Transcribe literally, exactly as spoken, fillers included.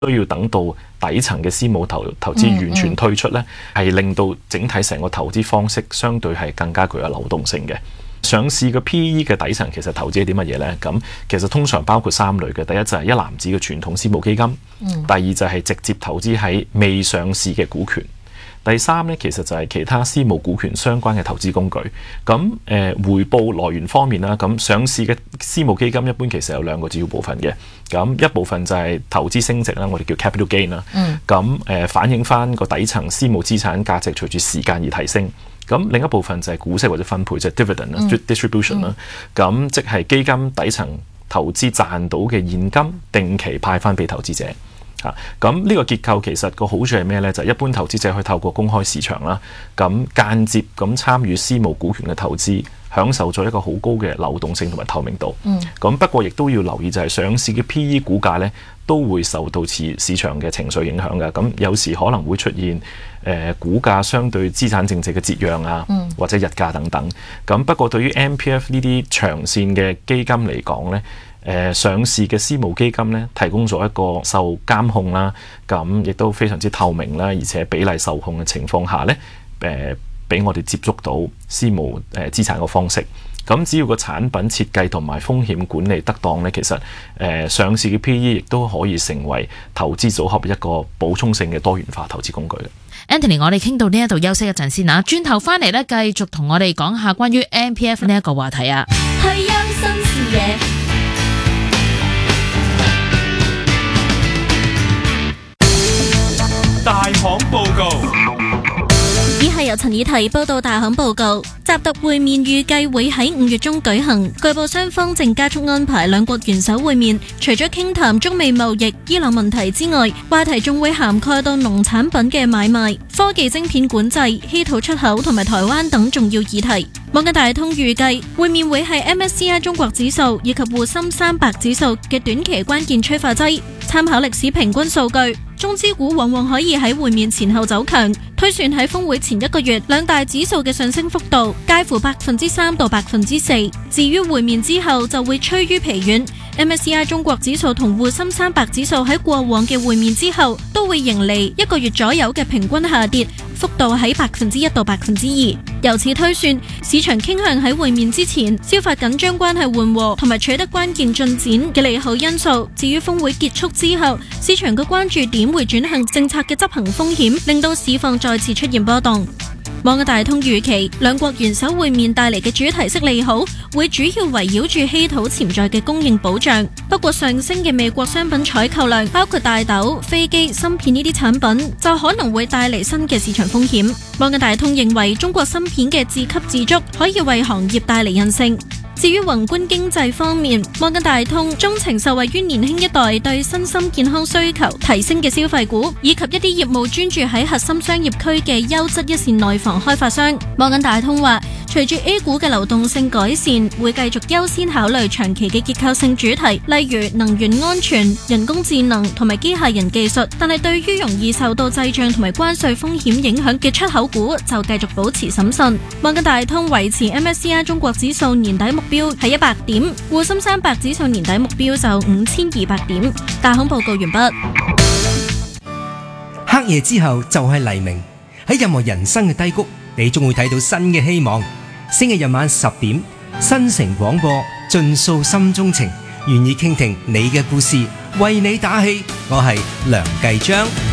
需要等到底層嘅私募投投資完全退出呢，係、嗯嗯、令到整體成個投資方式相對係更加具有流動性嘅。上市嘅 P E 嘅底層其實投資係啲乜嘢呢？咁其實通常包括三類嘅，第一就係一籃子嘅傳統私募基金，嗯、第二就係直接投資喺未上市嘅股權，第三呢，其實就係其他私募股權相關嘅投資工具。咁誒、呃、回報來源方面啦，咁上市嘅私募基金一般其實有兩個主要部分嘅。咁一部分就係投資升值啦，我哋叫 capital gain 啦。咁誒、呃、反映翻個底層私募資產價值隨住時間而提升。咁另一部分就係股息或者分配，即係 dividend 啦、嗯、distribution 啦、嗯。咁即係基金底層投資賺到嘅現金定期派翻俾投資者。嚇，咁呢個結構其實個好處係咩呢？就係、一般投資者可以透過公開市場啦，咁間接咁參與私募股權嘅投資，享受咗一個好高嘅流動性同埋透明度。嗯。咁不過亦都要留意就係上市嘅 P E 股價呢，都會受到市市場嘅情緒影響嘅。咁有時可能會出現誒、呃、股價相對資產淨值嘅折讓啊，嗯、或者日價等等。咁不過對於 M P F 呢啲長線嘅基金嚟講呢，誒、呃、上市嘅私募基金咧，提供咗一個受監控啦，咁亦都非常之透明啦，而且比例受控嘅情況下咧，誒俾我哋接觸到私募誒、呃、資產嘅方式。咁只要個產品設計同埋風險管理得當咧，其實誒、呃、上市嘅 P E 亦都可以成為投資組合一個補充性嘅多元化投資工具嘅。 Anthony， 我哋傾到呢一度休息一陣先啊，轉頭翻嚟咧繼續同我哋講下關於 M P F 呢一個話題啊。 退休新視野。 大行報告， 以下由陳以提報道大行報告。習特會面預計會喺五月中舉行，據報雙方正加速安排兩國元首會面。除咗傾談中美貿易、伊朗問題之外，話題仲會涵蓋到農產品嘅買賣、科技晶片管制、稀土出口同埋台灣等重要議題。摩根大通預計會面會係 M S C I 中國指數以及滬深三百指數嘅短期關鍵催化劑。參考歷史平均數據，中資股往往可以喺會面前後走強，推算喺峰會前一個月兩大指數嘅上升幅度介乎百分之三到百分之四。至於會面之後就會趨於疲軟。M S C I 中國指數同滬深三百指數喺過往嘅會面之後都會迎嚟一個月左右嘅平均下跌，幅度喺百分之一到百分之二。由此推算，市場傾向喺會面之前消化緊張關係緩和同埋取得關鍵進展嘅利好因素。至於峰會結束之後，市場嘅關注點會轉向政策嘅執行風險，令到市況再次出現波動。摩根大通預期兩國元首會面帶嚟嘅主題式利好會主要圍繞住稀土潛在嘅供應保障。不過上升嘅美國商品採購量，包括大豆、飛機、芯片呢啲產品，就可能會帶嚟新嘅市場風險。摩根大通認為中國芯片嘅自給自足可以為行業帶嚟韌性。至於宏觀經濟方面，摩根大通鍾情受惠於年輕一代對身心健康需求提升嘅消費股，以及一啲業務專注喺核心商業區嘅優質一線內房開發商。摩根大通話，隨住 A 股嘅流動性改善，會繼續優先考慮長期嘅結構性主題，例如能源安全、人工智能同埋機械人技術。但係對於容易受到滯脹同埋關稅風險影響嘅出口股，就繼續保持審慎。摩根大通維持 M S C I 中國指數年底目標係一百點，滬深三百指數年底目標就五千二百點。大行報告完畢。 黑夜之後就係黎明，喺任何人生嘅低谷，你終會睇到新嘅希望。星期日晚十點，新城廣播盡訴心中情，願意傾聽你嘅故事，為你打氣。我係梁繼章。